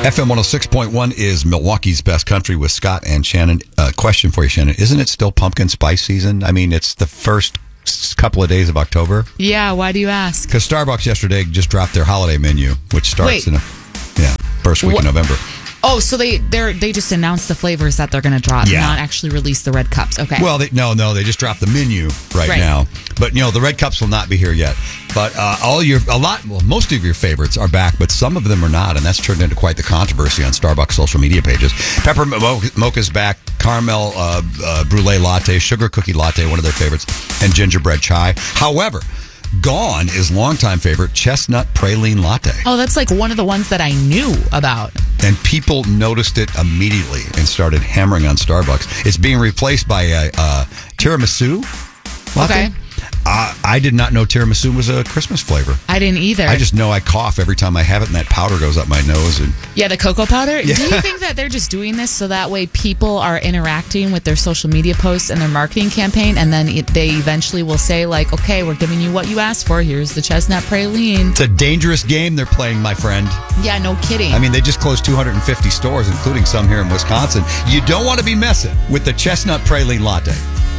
FM 106.1 is Milwaukee's Best Country with Scott and Shannon. Question for you, Shannon. Isn't it still pumpkin spice season? I mean, it's the first couple of days of October. Yeah, why do you ask? Because Starbucks yesterday just dropped their holiday menu, which starts in first week of November. Oh, so they just announced the flavors that they're going to drop, not actually release the red cups. Okay. Well, they just dropped the menu right now. But the red cups will not be here yet. But most of your favorites are back, but some of them are not, and that's turned into quite the controversy on Starbucks social media pages. Peppermint mocha's back, caramel brulee latte, sugar cookie latte, one of their favorites, and gingerbread chai. However, gone is longtime favorite chestnut praline latte. Oh, that's like one of the ones that I knew about. And people noticed it immediately and started hammering on Starbucks. It's being replaced by a tiramisu latte. Okay. I did not know tiramisu was a Christmas flavor. I didn't either. I just know I cough every time I have it, and that powder goes up my nose. And yeah, the cocoa powder? Yeah. Do you think that they're just doing this so that way people are interacting with their social media posts and their marketing campaign, and then they eventually will say, like, okay, we're giving you what you asked for. Here's the chestnut praline. It's a dangerous game they're playing, my friend. Yeah, no kidding. I mean, they just closed 250 stores, including some here in Wisconsin. You don't want to be messing with the chestnut praline latte.